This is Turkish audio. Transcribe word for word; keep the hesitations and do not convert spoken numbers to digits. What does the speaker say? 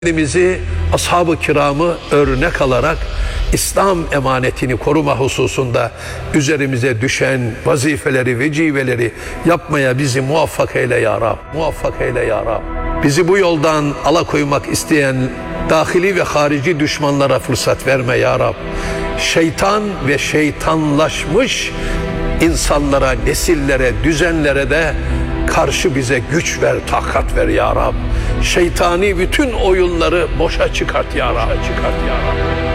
Kendimizi, ashab-ı kiramı örnek alarak İslam emanetini koruma hususunda üzerimize düşen vazifeleri, veciveleri yapmaya bizi muvaffak eyle ya Rab. Muvaffak eyle ya Rab. Bizi bu yoldan alakoymak isteyen dahili ve harici düşmanlara fırsat verme ya Rab. Şeytan ve şeytanlaşmış insanlara, nesillere, düzenlere de karşı bize güç ver, takat ver ya Rab. Şeytani bütün oyunları boşa çıkart ya Rab. Çıkart ya Rab.